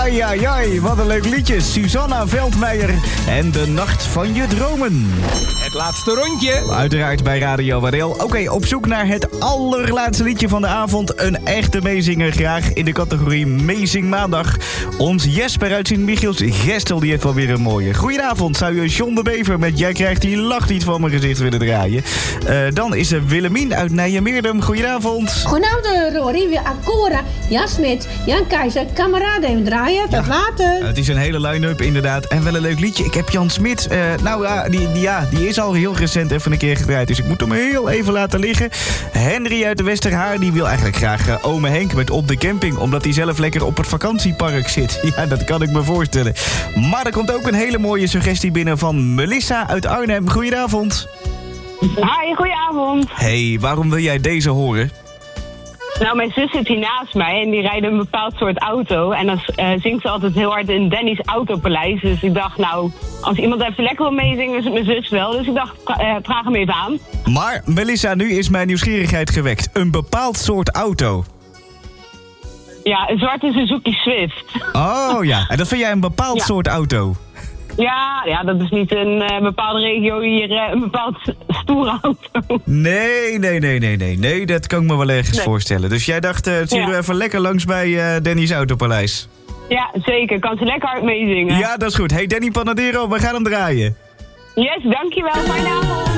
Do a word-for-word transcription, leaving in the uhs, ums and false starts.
Ai, ai, ai, wat een leuk liedje. Susanna Veldmeijer en De Nacht van Je Dromen. Het laatste rondje. Uiteraard bij Radio Wadeel. Oké, okay, op zoek naar het allerlaatste liedje van de avond. Een echte meezinger graag in de categorie Meezing Maandag. Ons Jesper uit Sint-Michiels Gestel, die heeft wel weer een mooie. Goedenavond, zou je John de Bever met Jij krijgt die lach niet van mijn gezicht willen draaien. Uh, dan is er Willemien uit Nijmeerdum. Goedenavond. Goedenavond, Rory. Weer Akora, Jan Smit, Jan Keizer, kameraden even draaien. Tot Ja, later. Het is een hele line-up inderdaad. En wel een leuk liedje. Ik heb Jan Smit. Uh, nou ja die, die, ja, die is al heel recent even een keer gedraaid. Dus ik moet hem heel even laten liggen. Henry uit de Westerhaar, die wil eigenlijk graag uh, ome Henk met Op de Camping. Omdat hij zelf lekker op het vakantiepark zit. Ja, dat kan ik me voorstellen. Maar er komt ook een hele mooie suggestie binnen van Melissa uit Arnhem. Goedenavond. Hi, goedenavond. Hey, waarom wil jij deze horen? Nou, mijn zus zit hier naast mij en die rijdt een bepaald soort auto. En dan uh, zingt ze altijd heel hard in Danny's Autopaleis. Dus ik dacht, nou, als iemand even lekker wil meezingen, is het mijn zus wel. Dus ik dacht, uh, vraag hem even aan. Maar, Melissa, nu is mijn nieuwsgierigheid gewekt. Een bepaald soort auto. Ja, een zwarte Suzuki Swift. Oh ja, en dat vind jij een bepaald Ja. soort auto? Ja, ja, dat is niet een uh, bepaalde regio hier, uh, een bepaald stoere auto. Nee, nee, nee, nee, nee. Nee, dat kan ik me wel ergens Nee. voorstellen. Dus jij dacht, uh, sturen we Ja. even lekker langs bij uh, Danny's Autopaleis. Ja, zeker. Kan ze lekker hard meezingen. Ja, dat is goed. Hey, Danny Panadero, we gaan hem draaien. Yes, dankjewel. Fijne avond.